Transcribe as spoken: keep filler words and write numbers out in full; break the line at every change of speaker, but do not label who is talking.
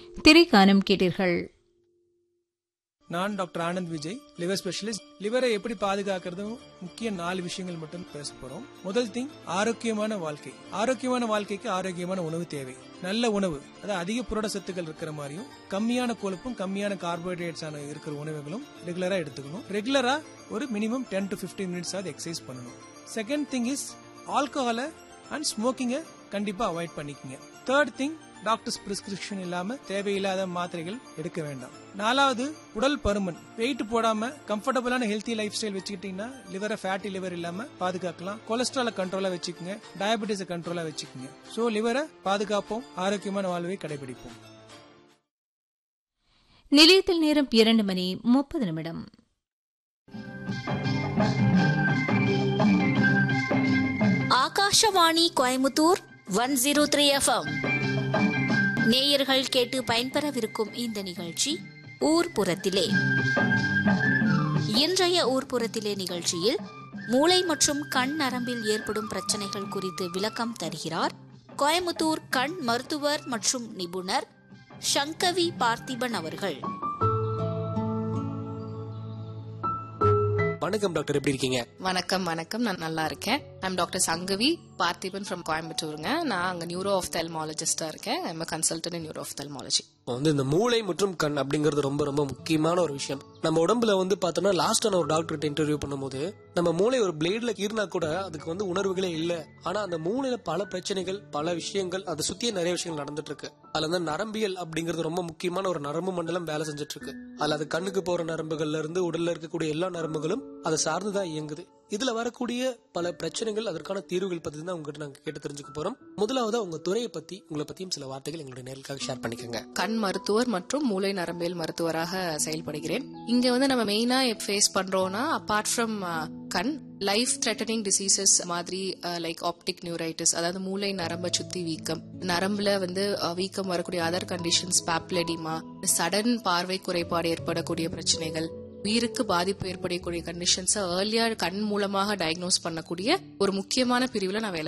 திரைக்கானம் கேட்டீர்கள்.
நான் doctor Anand Vijay, liver specialist. லிவரை எப்படி பாதுகாக்கிறதும் முக்கிய நாலு விஷயங்கள் மட்டும் பேச போறோம். முதல் திங், ஆரோக்கியமான வாழ்க்கை. ஆரோக்கியமான வாழ்க்கைக்கு ஆரோக்கியமான உணவு தேவை. நல்ல உணவு, அதாவது அதிக புரத சத்துக்கள் இருக்கிற மாதிரியும் கம்மியான கொழுப்பும் கம்மியான கார்போஹைட்ரேட்ஸ் ஆன இருக்கிற உணவுகளும் ரெகுலரா எடுத்துக்கணும். ரெகுலரா ஒரு minimum ten to fifteen minutes ஆகுது எக்ஸசைஸ் பண்ணணும். செகண்ட் திங் இஸ் ஆல்கஹாலை அண்ட் ஸ்மோக்கிங்கை கண்டிப்பா அவாய்ட் பண்ணிக்கங்க. தேர்ட் திங், டாக்டர்ஸ் பிரிஸ்கிரிப்ஷன் இல்லாம தேவையில்லாத மாத்திரைகள் எடுக்க வேண்டாம். நாலாவது, உடல் பருமன். வெயிட் போடாம கம்ஃபர்டபுளான ஹெல்த்தி லைஃப் ஸ்டைல் வச்சுக்கிட்டீங்கன்னா லிவரை ஃபேட்டி லிவர் இல்லாம பாதுகாக்கலாம். கொலஸ்ட்ரால கண்ட்ரோலா வச்சுக்கோங்க, டயபெட்டிஸை கண்ட்ரோலா வச்சுக்கோங்க. சோ லிவரை பாதுகாப்போம், ஆரோக்கியமான வாழ்வை கடைபிடிப்போம்.
நிலையத்தில் நேரம் இரண்டு மணி முப்பது நிமிடம்.
Akashvani Coimbatore one zero three FM. நேயர்கள் கேட்டு பயன்பெறவிருக்கும் இந்த நிகழ்ச்சி ஊர்ப்புறத்திலே. இன்றைய ஊர்ப்புறத்திலே நிகழ்ச்சியில் மூளை மற்றும் கண் நரம்பில் ஏற்படும் பிரச்சனைகள் குறித்து விளக்கம் தருகிறார் கோயம்புத்தூர் கண் மருத்துவர் மற்றும் நிபுணர் சங்கவி பார்த்திபன் அவர்கள்.
வணக்கம் டாக்டர், எப்படி இருக்கீங்க?
வணக்கம் வணக்கம் நான் நல்லா இருக்கேன். I'm doctor Sangavi Parthiban from கோயம்புத்தூருங்க. நான் அங்க நியூரோ ஆப்தால்மாலஜிஸ்டா இருக்கேன். I'm a consultant in neuro ophthalmology.
வந்து இந்த மூளை மற்றும் கண் அப்படிங்கிறது ரொம்ப ரொம்ப முக்கியமான ஒரு விஷயம். நம்ம உடம்புல வந்து பார்த்தோம்னா லாஸ்ட் நான் ஒரு டாக்டர்கிட்ட இன்டர்வியூ பண்ணும்போது நம்ம மூளை ஒரு பிளேட்ல கீறினா கூட அதுக்கு வந்து உணர்வுகளே இல்ல. ஆனா அந்த மூளையில பல பிரச்சனைகள், பல விஷயங்கள், அதை சுத்தியே நிறைய விஷயங்கள் நடந்துட்டு இருக்கு. அதுல வந்து நரம்பியல் அப்படிங்கிறது ரொம்ப முக்கியமான ஒரு நரம்பு மண்டலம் வேலை செஞ்சுட்டு இருக்கு. அதுல அது கண்ணுக்கு போற நரம்புகள்ல இருந்து உடல்ல இருக்கக்கூடிய எல்லா நரம்புகளும் அதை சார்ந்துதான் இயங்குது. இதுல வரக்கூடிய பல பிரச்சனைகள், அதற்கான தீர்வுகள் பத்தி தான் உங்ககிட்ட நாங்க கேட்டு தெரிஞ்சுக்க போறோம். முதலாவது உங்க துறையை பத்தி, உங்களை பத்தியும் சில வார்த்தைகள் எங்களுடைய நேர்களுக்காக ஷேர் பண்ணிக்கோங்க.
கண் மருத்துவர் மற்றும் மூளை நரம்பியல் மருத்துவராக செயல்படுகிறேன். இங்க வந்து நம்ம மெயினா ஃபேஸ் பண்றோம்னா, அபார்ட் ஃப்ரம் கண், லைஃப் த்ரெட்டனிங் டிசீசஸ் மாதிரி லைக் ஆப்டிக் நியூரைட்டிஸ், அதாவது மூளை நரம்பை சுத்தி வீக்கம், நரம்புல வந்து வீக்கம் வரக்கூடிய அதர் கண்டிஷன்ஸ், பாப்புலடிமா, சடன் பார்வை குறைபாடு ஏற்படக்கூடிய பிரச்சனைகள், உயிருக்கு பாதிப்பு ஏற்படக்கூடிய கண்டிஷன்ஸ் ஏர்லியா கண் மூலமாக டயக்னோஸ் பண்ணக்கூடிய ஒரு முக்கியமான பிரிவுல நான் வேலை